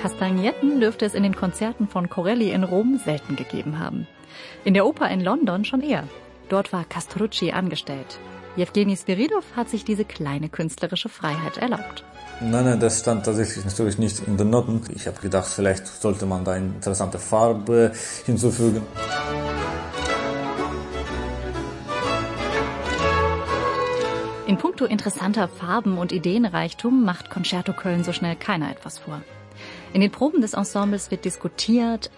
Kastagnetten dürfte es in den Konzerten von Corelli in Rom selten gegeben haben. In der Oper in London schon eher. Dort war Castrucci angestellt. Jewgeni Sviridov hat sich diese kleine künstlerische Freiheit erlaubt. Nein, das stand tatsächlich natürlich nicht in den Noten. Ich habe gedacht, vielleicht sollte man da eine interessante Farbe hinzufügen. In puncto interessanter Farben und Ideenreichtum macht Concerto Köln so schnell keiner etwas vor. In den Proben des Ensembles wird diskutiert,